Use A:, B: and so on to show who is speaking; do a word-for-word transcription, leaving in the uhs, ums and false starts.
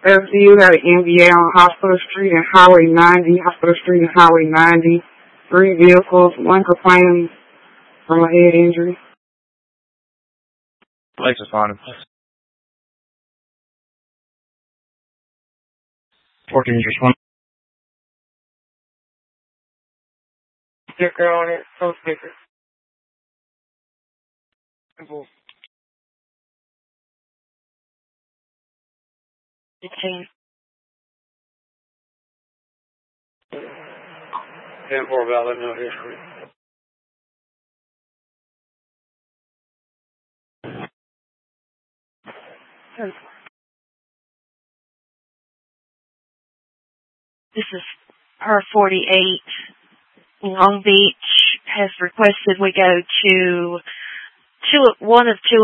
A: F D U had an N V A on Hospital Street and Highway ninety, Hospital Street and Highway ninety. Three vehicles, one complaining from a head injury.
B: Place responding. fourteen is responding.
A: Sticker on it, so sticker. fifteen. ten four about let me know history.
C: This is R forty-eight. Long Beach has requested we go to two, one of two